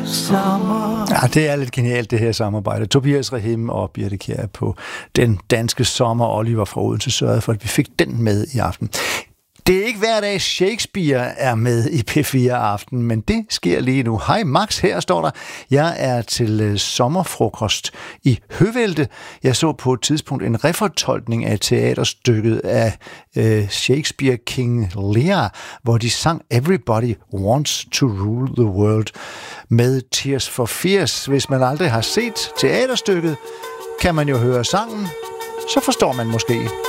sommer. Ja, det er lidt genialt, det her samarbejde. Tobias Rahim og Birthe Kjær på Den Danske Sommer. Oliver fra Odense sørgede for, at vi fik den med i aften. Det er ikke hver dag Shakespeare er med i P4 Aften, men det sker lige nu. Hej Max, her står der. Jeg er til sommerfrokost i Høvelte. Jeg så på et tidspunkt en refortolkning af teaterstykket af Shakespeare King Lear, hvor de sang Everybody Wants to Rule the World med Tears for Fears. Hvis man aldrig har set teaterstykket, kan man jo høre sangen, så forstår man måske.